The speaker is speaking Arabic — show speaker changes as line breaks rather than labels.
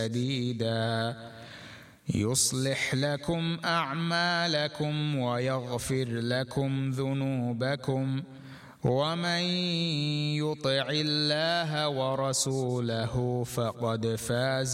سديدا يصلح لكم أعمالكم ويغفر لكم ذنوبكم ومن يطع الله ورسوله فقد فاز